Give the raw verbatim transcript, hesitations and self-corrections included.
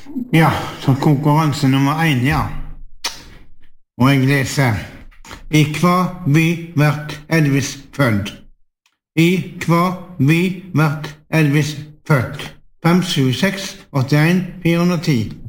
Ja, så konkurranse nummer én, ja. Og jeg leser: I hva by vert Elvis født? I hva by vert Elvis født? fem sju seks åtte en fire ti